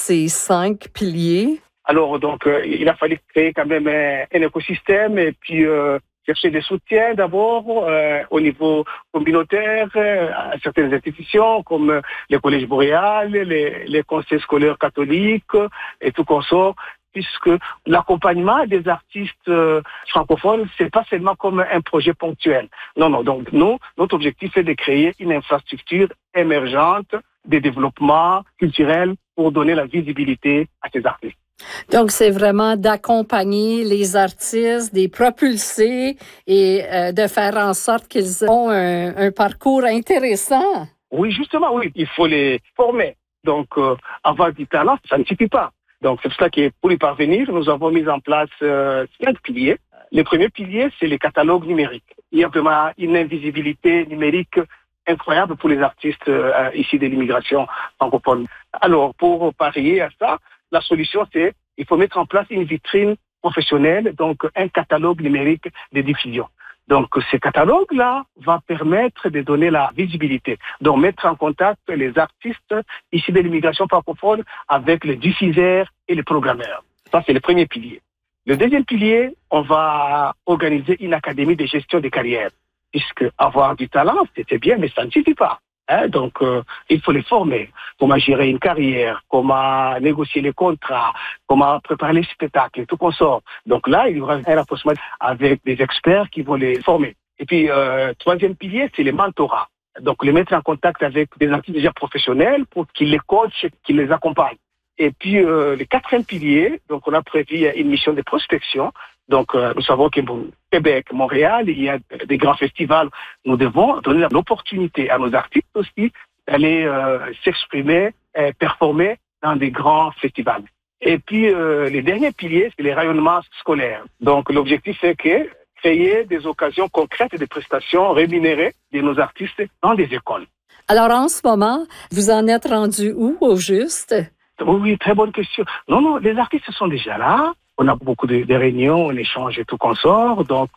ces 5 piliers? Alors, donc, il a fallu créer quand même un écosystème et puis chercher des soutiens d'abord au niveau communautaire, à certaines institutions comme les collèges boréales, les conseils scolaires catholiques et tout consort, puisque l'accompagnement des artistes francophones, c'est pas seulement comme un projet ponctuel. Non. Donc, nous, notre objectif est de créer une infrastructure émergente de développement culturel pour donner la visibilité à ces artistes. Donc, c'est vraiment d'accompagner les artistes, de les propulser et de faire en sorte qu'ils ont un parcours intéressant. Oui, justement, oui. Il faut les former. Donc, avoir du talent, ça ne suffit pas. Donc, c'est pour ça que pour y parvenir, nous avons mis en place 5 piliers. Le premier pilier, c'est les catalogues numériques. Il y a vraiment une invisibilité numérique incroyable pour les artistes ici de l'immigration francophone. Alors, pour parier à ça, la solution, c'est il faut mettre en place une vitrine professionnelle, donc un catalogue numérique de diffusion. Donc, ce catalogue-là va permettre de donner la visibilité, donc mettre en contact les artistes issus de l'immigration francophone avec les diffuseurs et les programmeurs. Ça, c'est le premier pilier. Le deuxième pilier, on va organiser une académie de gestion des carrières, puisque avoir du talent, c'est bien, mais ça ne suffit pas. Donc, il faut les former. Comment gérer une carrière, comment négocier les contrats, comment préparer les spectacles et tout consort. Donc là, il y aura un rapprochement avec des experts qui vont les former. Et puis, troisième pilier, c'est les mentorats. Donc, les mettre en contact avec des artistes déjà professionnels pour qu'ils les coachent, qu'ils les accompagnent. Et puis, le quatrième pilier, donc on a prévu une mission de prospection. Donc, nous savons qu'au Québec, Montréal, il y a des grands festivals. Nous devons donner l'opportunité à nos artistes aussi d'aller s'exprimer, performer dans des grands festivals. Et puis, les derniers piliers, c'est les rayonnements scolaires. Donc, l'objectif est que créer des occasions concrètes de prestations rémunérées de nos artistes dans des écoles. Alors, en ce moment, vous en êtes rendu où, au juste? Oui, très bonne question. Non, les artistes sont déjà là. On a beaucoup de réunions, on échange et tout consort, donc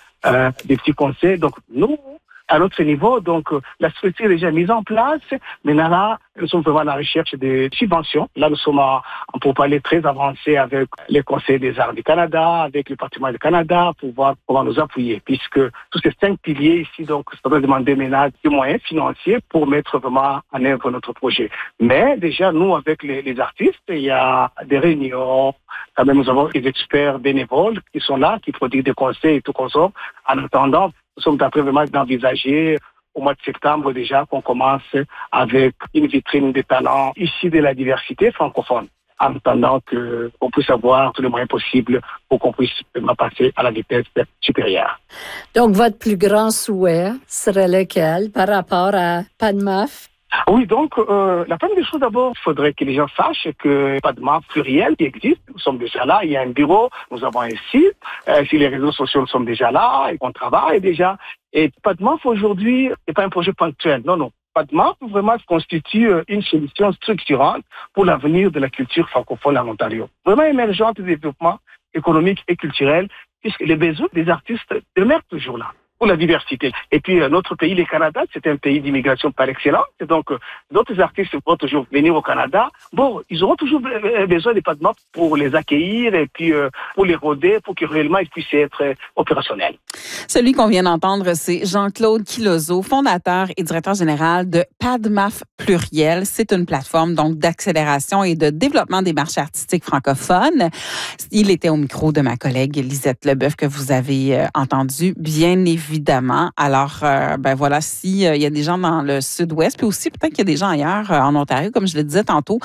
des petits conseils. Donc nous, à notre niveau, donc la structure est déjà mise en place. Maintenant là, nous sommes vraiment à la recherche de subventions. Là, nous sommes en pourparlers très avancés avec les conseils des arts du Canada, avec le patrimoine du Canada, pour voir comment nous appuyer, puisque tous ces 5 piliers ici, donc, ça doit demander maintenant des moyens financiers pour mettre vraiment en œuvre notre projet. Mais déjà, nous, avec les artistes, il y a des réunions. Quand même, nous avons des experts bénévoles qui sont là, qui prodiguent des conseils et tout consort. En attendant, nous sommes en train vraiment d'envisager au mois de septembre déjà qu'on commence avec une vitrine de talents issus de la diversité francophone, en attendant qu'on puisse avoir tous les moyens possibles pour qu'on puisse passer à la vitesse supérieure. Donc, votre plus grand souhait serait lequel par rapport à PADMAF? Oui, donc, la première des choses d'abord, il faudrait que les gens sachent que PADMAF pluriel qui existe, nous sommes déjà là, il y a un bureau, nous avons un site, sur les réseaux sociaux, nous sommes déjà là, et on travaille déjà. Et PADMAF aujourd'hui n'est pas un projet ponctuel, non. PADMAF vraiment constitue une solution structurante pour l'avenir de la culture francophone en Ontario. Vraiment émergente de développement économique et culturel, puisque les besoins des artistes demeurent toujours là, pour la diversité. Et puis, notre pays, le Canada, c'est un pays d'immigration par excellence. Et donc, d'autres artistes vont toujours venir au Canada. Bon, ils auront toujours besoin des PADMAF pour les accueillir et puis pour les roder, pour que réellement ils puissent être opérationnels. Celui qu'on vient d'entendre, c'est Jean-Claude Quilozot, fondateur et directeur général de PADMAF Pluriel. C'est une plateforme donc d'accélération et de développement des marchés artistiques francophones. Il était au micro de ma collègue Lisette Leboeuf que vous avez entendu, bien évidemment. Alors, voilà, s'il y a des gens dans le sud-ouest, puis aussi peut-être qu'il y a des gens ailleurs en Ontario, comme je le disais tantôt,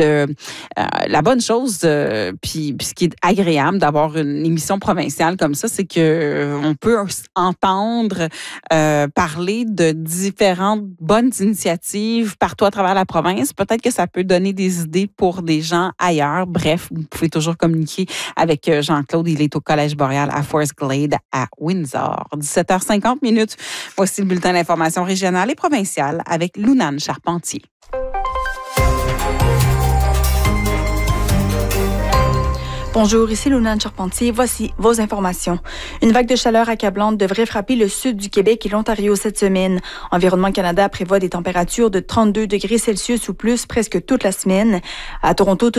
la bonne chose, puis ce qui est agréable d'avoir une émission provinciale comme ça, c'est que on peut entendre parler de différentes bonnes initiatives partout à travers la province. Peut-être que ça peut donner des idées pour des gens ailleurs. Bref, vous pouvez toujours communiquer avec Jean-Claude. Il est au Collège boréal à Forest Glade à Windsor. 17h50. Voici le bulletin d'information régionale et provinciale avec Lounane Charpentier. Bonjour, ici Lounane Charpentier. Voici vos informations. Une vague de chaleur accablante devrait frapper le sud du Québec et l'Ontario cette semaine. Environnement Canada prévoit des températures de 32 degrés Celsius ou plus presque toute la semaine. À Toronto,